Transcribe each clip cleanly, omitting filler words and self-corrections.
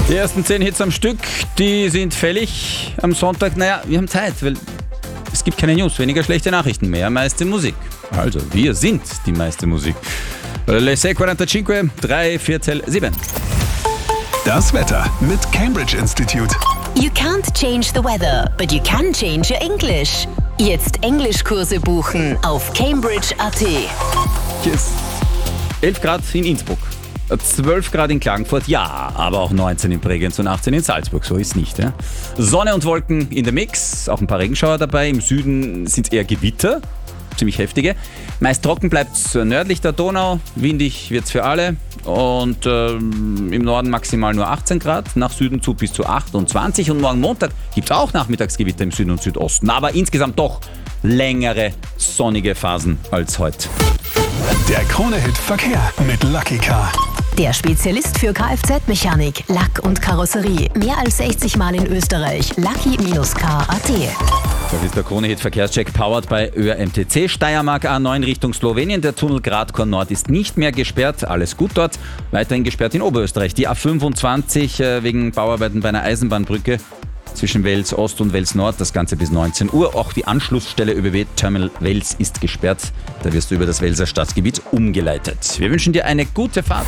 Die ersten 10 Hits am Stück, die sind fällig am Sonntag. Naja, wir haben Zeit, weil es gibt keine News, weniger schlechte Nachrichten, mehr meiste Musik. Also, wir sind die meiste Musik. Le 6:45, 3 Viertel 7. Das Wetter mit Cambridge Institute. You can't change the weather, but you can change your English. Jetzt Englischkurse buchen auf Cambridge.at. Hier ist 11 Grad in Innsbruck, 12 Grad in Klagenfurt, ja, aber auch 19 in Bregenz und 18 in Salzburg, so ist nicht. Ja? Sonne und Wolken in der Mix, auch ein paar Regenschauer dabei. Im Süden sind es eher Gewitter, ziemlich heftige. Meist trocken bleibt es nördlich der Donau, windig wird es für alle. Und im Norden maximal nur 18 Grad, nach Süden zu bis zu 28. Und morgen Montag gibt es auch Nachmittagsgewitter im Süden und Südosten. Aber insgesamt doch längere sonnige Phasen als heute. Der Krone-Hit Verkehr mit Lucky Car. Der Spezialist für Kfz-Mechanik, Lack und Karosserie. Mehr als 60 Mal in Österreich. Lucky-car.at. Das ist der Krone-Hit Verkehrscheck powered bei ÖRMTC. Steiermark A9 Richtung Slowenien. Der Tunnel Gradkorn Nord ist nicht mehr gesperrt. Alles gut dort. Weiterhin gesperrt in Oberösterreich. Die A25 wegen Bauarbeiten bei einer Eisenbahnbrücke zwischen Wels Ost und Wels Nord. Das Ganze bis 19 Uhr. Auch die Anschlussstelle ÖBB Terminal Wels ist gesperrt. Da wirst du über das Welser Stadtgebiet umgeleitet. Wir wünschen dir eine gute Fahrt.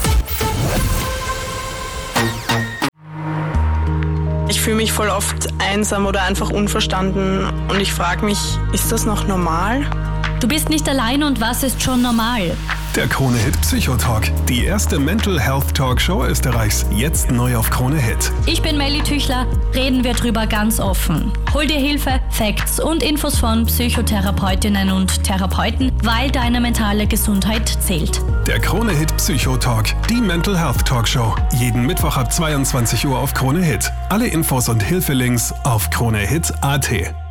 Ich fühle mich voll oft einsam oder einfach unverstanden und ich frage mich, ist das noch normal? Du bist nicht allein und was ist schon normal? Der Krone-Hit Psychotalk. Die erste Mental Health Talkshow Österreichs. Jetzt neu auf Krone-Hit. Ich bin Melly Tüchler, reden wir drüber ganz offen. Hol dir Hilfe, Facts und Infos von Psychotherapeutinnen und Therapeuten, weil deine mentale Gesundheit zählt. Der Krone-Hit Psychotalk. Die Mental Health Talkshow. Jeden Mittwoch ab 22 Uhr auf Krone-Hit. Alle Infos und Hilfelinks auf Kronehit.at.